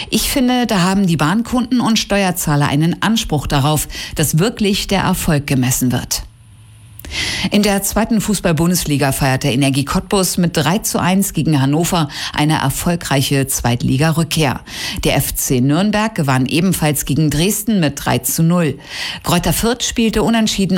Ich finde, da haben die Bahnkunden und Steuerzahler einen Anspruch darauf, dass wirklich der Erfolg gemessen wird. In der 2. Fußball-Bundesliga feiert der Energie Cottbus mit 3:1 gegen Hannover eine erfolgreiche Zweitliga-Rückkehr. Der FC Nürnberg gewann ebenfalls gegen Dresden mit 3:0. Greuther Fürth spielte unentschieden